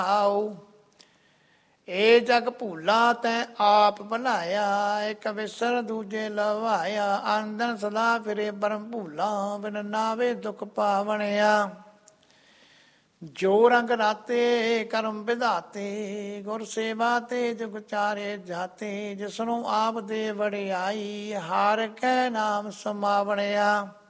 ਆਓ। ਏ ਜਗ ਭੂਲਾ ਤੈਂ ਆਪ ਬਣਾਇਆ, ਇੱਕ ਵਿਸਰ ਦੂਜੇ ਲਵਾਇਆ। ਆਂਦਨ ਸਦਾ ਫਿਰੇ ਬਰਮ ਭੂਲਾ, ਬਿਨ ਨਾਵੇ ਦੁਖ ਪਾਵਣਿਆ। ਜੋ ਰੰਗ ਰਾਤੇ ਕਰਮ ਵਿਧਾਤੇ, ਗੁਰ ਸੇਵਾ ਤੇ ਜੁਗ ਚਾਰੇ ਜਾਤੇ। ਜਿਸਨੂੰ ਆਪ ਦੇ ਵਡਿਆਈ, ਹਾਰ ਕੈ ਨਾਮ ਸਮਾਵਣਿਆ।